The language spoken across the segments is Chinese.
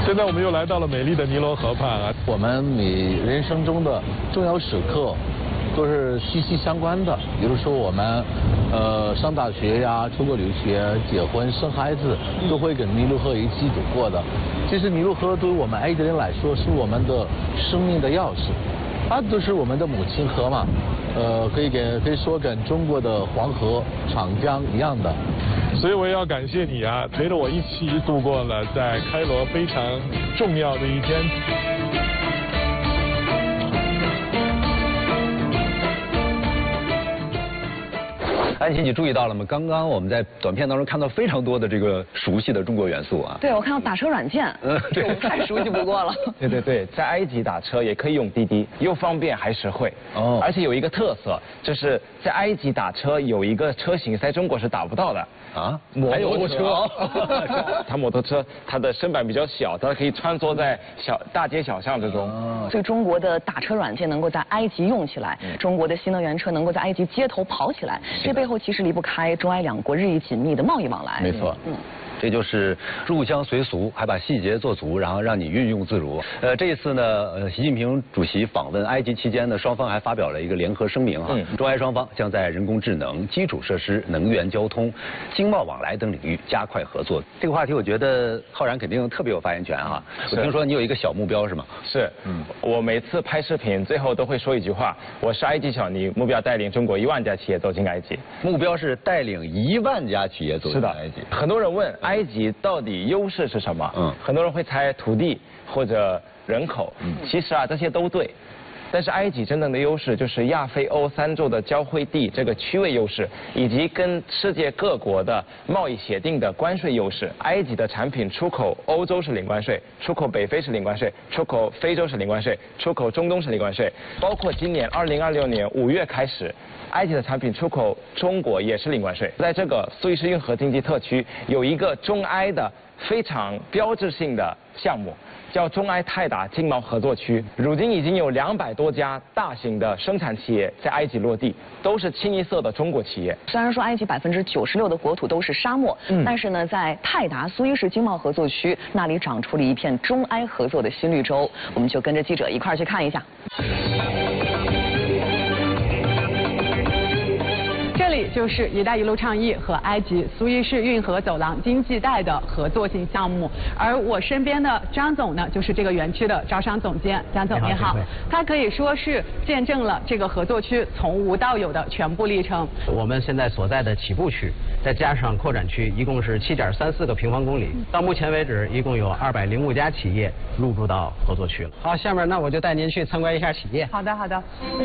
现在我们又来到了美丽的尼罗河畔啊。 我们每人生中的重要时刻都是息息相关的，比如说我们上大学呀、出国留学、结婚、生孩子，都会跟尼罗河一起度过的。其实尼罗河对于我们埃及人来说是我们的生命的钥匙，它就是我们的母亲河嘛，可以说跟中国的黄河、长江一样的。 所以我也要感谢你啊，陪着我一起度过了在开罗非常重要的一天。 安琪，你注意到了吗？刚刚我们在短片当中看到非常多的这个熟悉的中国元素啊。 对，我看到打车软件，这我太熟悉不过了。 对，在埃及打车也可以用滴滴，又方便还实惠。哦。而且有一个特色，就是在埃及打车有一个车型在中国是打不到的。啊？摩托车。它摩托车它的身板比较小，它可以穿梭在大街小巷之中。 所以中国的打车软件能够在埃及用起来，中国的新能源车能够在埃及街头跑起来，这背后其实离不开中埃两国日益紧密的贸易往来。 没错。这就是入乡随俗，还把细节做足，然后让你运用自如。这一次呢，习近平主席访问埃及期间呢，双方还发表了一个联合声明哈，中埃双方将在人工智能、基础设施、能源交通、经贸往来等领域加快合作。这个话题我觉得浩然肯定特别有发言权哈。我听说你有一个小目标是吗？ 是，我每次拍视频最后都会说一句话：我是埃及小尼，目标带领中国1万家企业走进埃及。 目标是带领1万家企业走进埃及。 很多人问埃及到底优势是什么？很多人会猜土地或者人口。其实啊，这些都对。但是埃及真正的优势就是亚非欧3洲的交汇地这个区位优势，以及跟世界各国的贸易协定的关税优势。埃及的产品出口欧洲是零关税，出口北非是零关税，出口非洲是零关税，出口中东是零关税。包括今年2026年5月开始，埃及的产品出口中国也是零关税。在这个苏伊士运河经济特区有一个中埃的非常标志性的项目，叫中埃泰达经贸合作区。如今已经有200多家大型的生产企业在埃及落地，都是清一色的中国企业。 虽然说埃及96%的国土都是沙漠，但是呢，在泰达苏伊士经贸合作区那里长出了一片中埃合作的新绿洲。我们就跟着记者一块儿去看一下。 这里就是“一带一路”倡议和埃及苏伊士运河走廊经济带的合作性项目，而我身边的张总呢，就是这个园区的招商总监。张总你好，他可以说是见证了这个合作区从无到有的全部历程。 我们现在所在的起步区，再加上扩展区，一共是7.34个平方公里。到目前为止，一共有205家企业入驻到合作区了。好，下面那我就带您去参观一下企业。 好的，好的。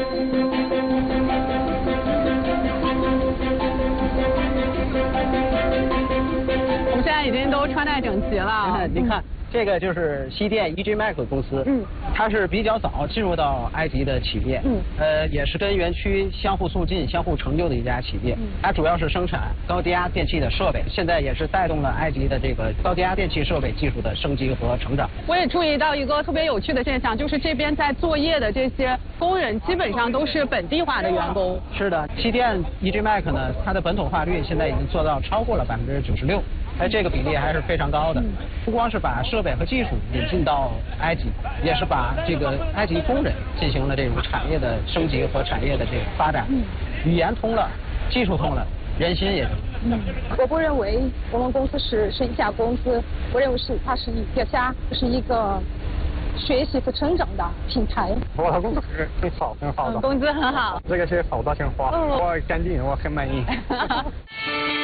我们现在已经都穿戴整齐了。 你看，这个就是西电 EGMAC 公司，它是比较早进入到埃及的企业，也是跟园区相互促进、相互成就的一家企业。它主要是生产高低压电器的设备，现在也是带动了埃及的这个高低压电器设备技术的升级和成长。 我也注意到一个特别有趣的现象，就是这边在作业的这些工人基本上都是本地化的员工。 是的，西电 EGMAC 呢，它的本土化率现在已经做到超过了96%。这个比例还是非常高的，不光是把设备和技术引进到埃及，也是把这个埃及工人进行了这种产业的升级和产业的这个发展。语言通了，技术通了，人心也通了。 我不认为我们公司是一家公司，我认为它是一个学习和成长的品牌。 我的工资很好的， 工资很好， 这个是好大鲜花，我干净，我很满意。